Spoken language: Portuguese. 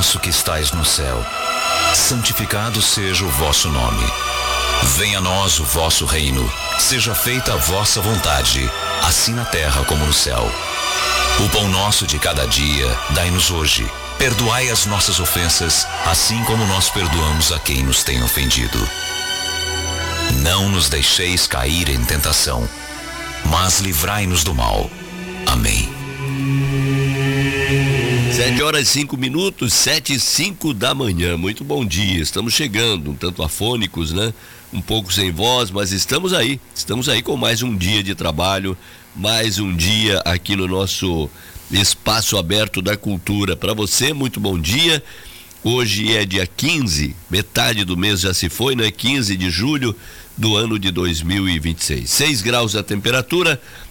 nosso que estais no céu, santificado seja o vosso nome. Venha a nós o vosso reino. Seja feita a vossa vontade, assim na terra como no céu. O pão nosso de cada dia, dai-nos hoje. Perdoai as nossas ofensas, assim como nós perdoamos a quem nos tem ofendido. Não nos deixeis cair em tentação, mas livrai-nos do mal. Amém. 7h05, 7h05 da manhã. Muito bom dia. Estamos chegando, um tanto afônicos, né? Um pouco sem voz, mas estamos aí com mais um dia de trabalho, mais um dia aqui no nosso espaço aberto da cultura. Para você, muito bom dia. Hoje é dia 15, metade do mês já se foi, né? 15 de julho do ano de 2026. 6 graus a temperatura,